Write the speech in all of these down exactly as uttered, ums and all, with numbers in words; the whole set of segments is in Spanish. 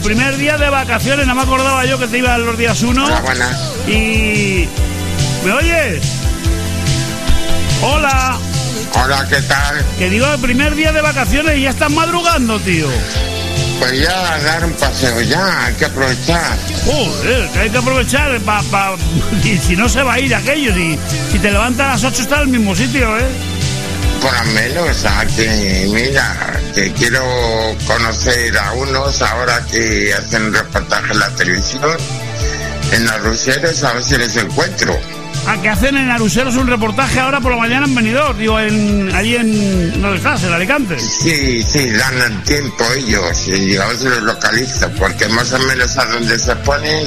primer día de vacaciones, no me acordaba yo que te ibas los días uno. Hola, buenas. Y... ¿me oyes? Hola. Hola, ¿qué tal? Que digo, el primer día de vacaciones y ya estás madrugando, tío. Pues ya, dar un paseo ya, hay que aprovechar. Joder, que hay que aprovechar, pa, pa, y si no se va a ir aquello, si, si te levantas a las ocho está en el mismo sitio, ¿eh? Por lo menos, aquí, mira, que quiero conocer a unos ahora que hacen un reportaje en la televisión, en los Ruseros, a ver si les encuentro. Ah, que hacen en Aruseros un reportaje ahora por la mañana en Benidorm, digo, en, allí en... ¿dónde estás? ¿En Alicante? Sí, sí, dan el tiempo ellos, y a ver si los localizo, porque más o menos a donde se ponen,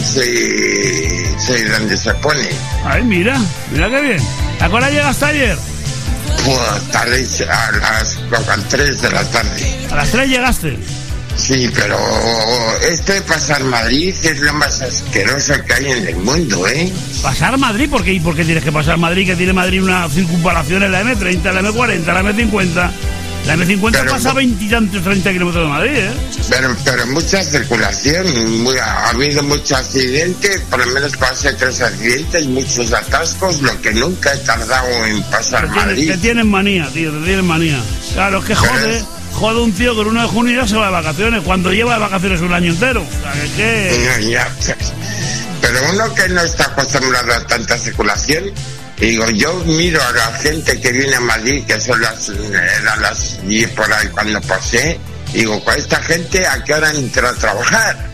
sí, sí, donde se ponen. Ay, mira, mira qué bien. ¿A qué hora llegaste ayer? Pues tarde, a las, a las tres de la tarde. ¿A las tres llegaste? Sí, pero esto de pasar Madrid es lo más asqueroso que hay en el mundo, ¿eh? ¿Pasar Madrid? ¿Por qué? ¿Y por qué tienes que pasar Madrid? Que tiene Madrid una circunvalación en la eme treinta, la eme cuarenta, la eme cincuenta. La eme cincuenta pero, pasa veintitantos, treinta kilómetros de Madrid, ¿eh? Pero, pero mucha circulación, muy, ha habido muchos accidentes, por lo menos pasé tres accidentes, muchos atascos, lo que nunca he tardado en pasar te Madrid. Tienes, te tienen manía, tío, te tienen manía. Claro, es que jode... Es... Jode un tío que el uno de junio ya se va de vacaciones, cuando lleva de vacaciones un año entero. O sea, que, que... No, ya, pero uno que no está acostumbrado a tanta circulación, digo, yo miro a la gente que viene a Madrid, que son las, eran las diez por ahí cuando pasé, digo, con esta gente, ¿a qué hora entra a trabajar?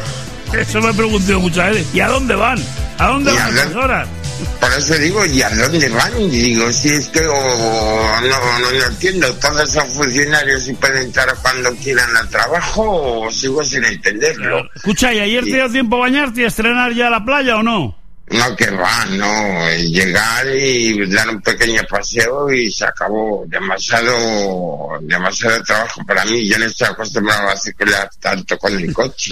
Eso me he preguntado muchas veces. ¿Y a dónde van? ¿A dónde van las horas? Por eso digo, ¿y a dónde van? Y digo, si es que oh, no, no, no entiendo, todos son funcionarios y pueden entrar cuando quieran al trabajo, o sigo sin entenderlo. Claro. Escucha, ¿y ayer y... te dio tiempo a bañarte y a estrenar ya la playa o no? No, que va, no, llegar y dar un pequeño paseo y se acabó. Demasiado, demasiado trabajo para mí, yo no estoy acostumbrado a circular tanto con el coche.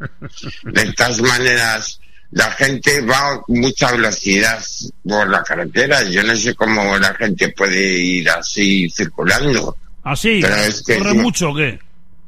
De todas maneras... La gente va a mucha velocidad por la carretera. Yo no sé cómo la gente puede ir así circulando. ¿Así? Pero es que ¿corre mucho o qué?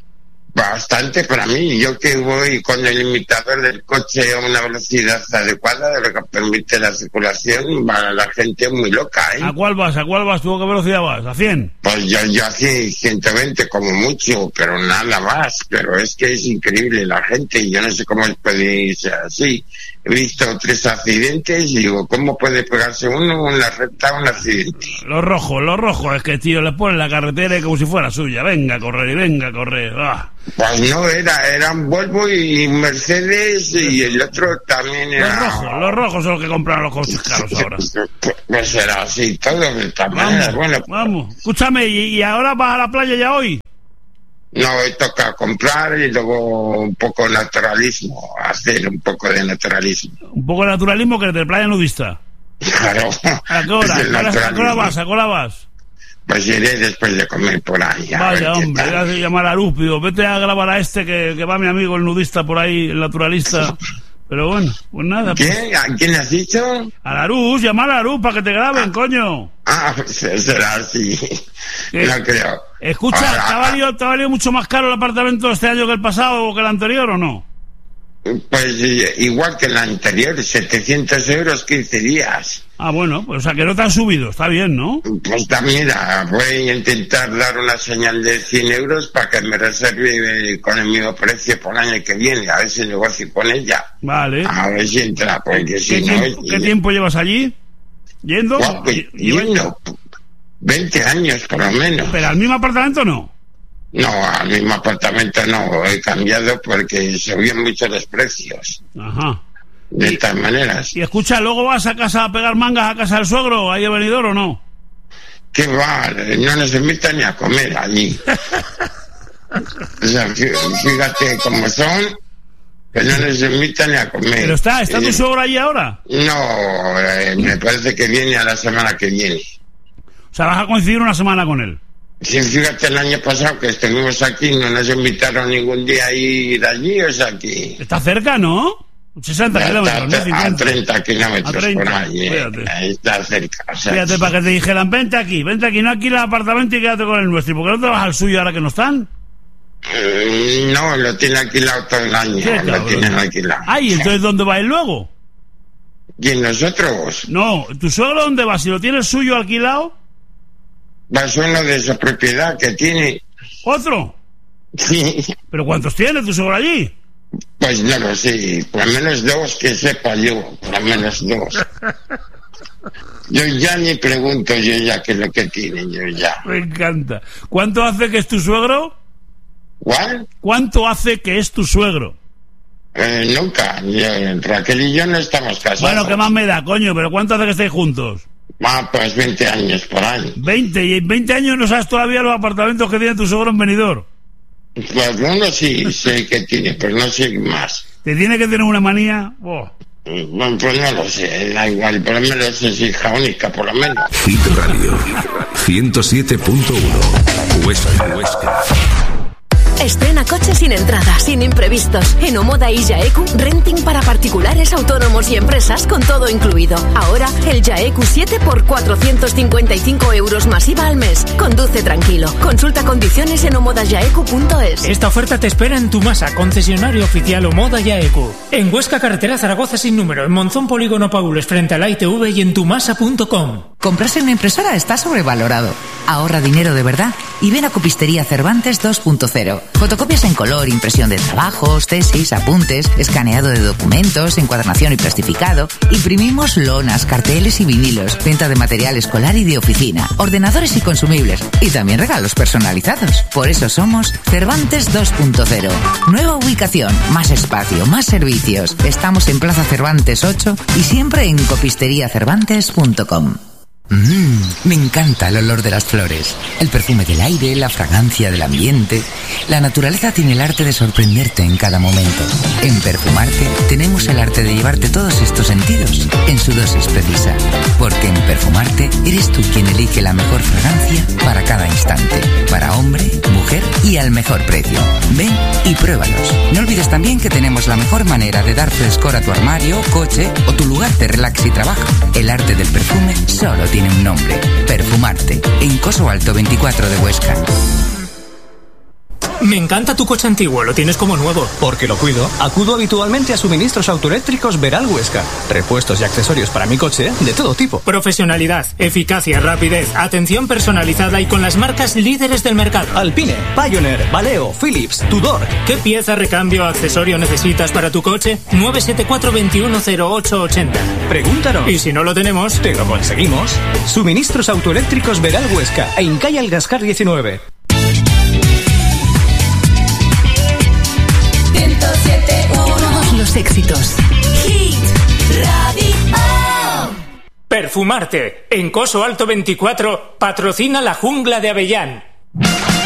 Bastante para mí. Yo que voy con el limitador del coche a una velocidad adecuada de lo que permite la circulación, va la gente muy loca, ¿eh? ¿A cuál vas? ¿A cuál vas tú? ¿A qué velocidad vas? ¿A cien? Pues yo, yo hacía ciento veinte como mucho, pero nada más. Pero es que es increíble la gente. Yo no sé cómo puede irse así. He visto tres accidentes y digo, ¿cómo puede pegarse uno en la recta un accidente? Los rojos, los rojos, es que tío, le ponen la carretera como si fuera suya. Venga a correr y venga a correr. Ah. Pues no, era, era un Volvo y un Mercedes y el otro también era... Los rojos, los rojos son los que compran los coches caros ahora. Pues era así, todo de esta manera. Bueno, vamos, escúchame, ¿y, ¿y ahora vas a la playa ya hoy? No, hoy toca comprar y luego un poco naturalismo, hacer un poco de naturalismo. Un poco de naturalismo que de playa nudista. Claro. ¿A qué hora? ¿A qué hora vas? ¿A qué hora vas? Pues iré después de comer por ahí. Vaya, hombre, ya se llama a Arús, digo, vete a grabar a este que, que va mi amigo el nudista por ahí, el naturalista. Pero bueno, pues nada. Pues... ¿Quién? ¿A quién has dicho? A Larús, llamar a Larús para que te graben, ah, coño. Ah, pues será así. ¿Qué? No creo. Escucha, ¿te ha, valido, ¿te ha valido mucho más caro el apartamento este año que el pasado o que el anterior o no? Pues igual que el anterior, setecientos euros, quince días. Ah, bueno, pues o sea que no te han subido, está bien, ¿no? Pues también voy a intentar dar una señal de cien euros para que me reserve con el mismo precio por el año que viene, a ver si negocio con ella. Vale. A ver si entra, porque ¿Qué, si ¿qué, no... tiempo, ¿Qué tiempo llevas allí? ¿Yendo? Bueno, pues, yendo, veinte años por lo menos. ¿Pero al mismo apartamento no? No, al mismo apartamento no, he cambiado porque subían mucho los precios. Ajá. De y, estas maneras. Y escucha, ¿luego vas a casa a pegar mangas a casa del suegro, ahí a Benidorm o no? ¿Qué va? No nos invitan ni a comer allí. O sea, fíjate cómo son, que no nos invitan ni a comer. ¿Pero está, está tu eh, suegro allí ahora? No, eh, me parece que viene a la semana que viene. O sea, vas a coincidir una semana con él. Sí, fíjate, el año pasado que estuvimos aquí, no nos invitaron ningún día a ir allí, o sea que... Está cerca, ¿no? sesenta kilómetros, ¿no? cincuenta. A treinta kilómetros a treinta, por ahí, eh, está cerca. O sea, fíjate, para que te dijeran, vente aquí, vente aquí, no aquí el apartamento y quédate con el nuestro. ¿Y por qué no te vas al suyo ahora que no están? Mm, no, lo tiene alquilado todo el año. ¿Qué, lo tienen alquilado. Ay, entonces ¿dónde va él luego? ¿Y nosotros? No, ¿tu suegro dónde va? Si lo tiene suyo alquilado. Va uno de su propiedad que tiene. ¿Otro? Sí. ¿Pero cuántos tiene tu suegro allí? Pues no lo sé, por lo menos dos que sepa yo, por lo menos dos. Yo ya ni pregunto, yo ya qué es lo que tiene, yo ya. Me encanta. ¿Cuánto hace que es tu suegro? ¿Cuál? ¿Cuánto hace que es tu suegro? Eh, nunca, yo, Raquel y yo no estamos casados. Bueno, ¿qué más me da, coño? ¿Pero cuánto hace que estáis juntos? Ah, pues veinte años por ahí. veinte, y en veinte años no sabes todavía los apartamentos que tiene tu suegro en Benidorm. Pues uno sí sé que tiene, pero no sé más. ¿Te tiene que tener una manía? Oh. Bueno, pues no lo sé, da igual, por lo menos es hija única, por lo menos. Hit Radio ciento siete punto uno Huesca, Huesca. Estrena coche sin entrada, sin imprevistos. En Omoda y Yaeku, renting para particulares, autónomos y empresas con todo incluido. Ahora, el Yaeku siete por cuatrocientos cincuenta y cinco euros más I V A al mes. Conduce tranquilo. Consulta condiciones en omoda yaeku punto es. Esta oferta te espera en Tumasa, concesionario oficial Omoda Yaeku. En Huesca, carretera Zaragoza sin número, en Monzón, Polígono Paules, frente a la I T V y en tumasa punto com. Comprarse una impresora está sobrevalorado. Ahorra dinero de verdad y ven a Copistería Cervantes dos punto cero. Fotocopias en color, impresión de trabajos, tesis, apuntes, escaneado de documentos, encuadernación y plastificado. Imprimimos lonas, carteles y vinilos, venta de material escolar y de oficina, ordenadores y consumibles y también regalos personalizados. Por eso somos Cervantes dos punto cero. Nueva ubicación, más espacio, más servicios. Estamos en Plaza Cervantes ocho y siempre en copistería cervantes punto com. Mmm, me encanta el olor de las flores, el perfume del aire, la fragancia del ambiente. La naturaleza tiene el arte de sorprenderte en cada momento. En Perfumarte tenemos el arte de llevarte todos estos sentidos en su dosis precisa. Porque en Perfumarte eres tú quien elige la mejor fragancia para cada instante, para hombre, mujer y al mejor precio. Ven y pruébalos. No olvides también que tenemos la mejor manera de dar frescor a tu armario, coche o tu lugar de relax y trabajo. El arte del perfume solo tiene tiene un nombre: Perfumarte, en Coso Alto veinticuatro de Huesca. Me encanta tu coche antiguo, lo tienes como nuevo. Porque lo cuido, acudo habitualmente a suministros autoeléctricos Veral Huesca. Repuestos y accesorios para mi coche de todo tipo. Profesionalidad, eficacia, rapidez, atención personalizada y con las marcas líderes del mercado. Alpine, Pioneer, Valeo, Philips, Tudor. ¿Qué pieza, recambio o accesorio necesitas para tu coche? nueve siete cuatro, dos uno cero ocho ocho cero. Pregúntanos. Y si no lo tenemos, te lo conseguimos. Suministros autoeléctricos Veral Huesca, en calle Algascar diecinueve. Todos los éxitos. Hit Radio. Perfumarte, en Coso Alto veinticuatro, patrocina la Jungla de Avellán.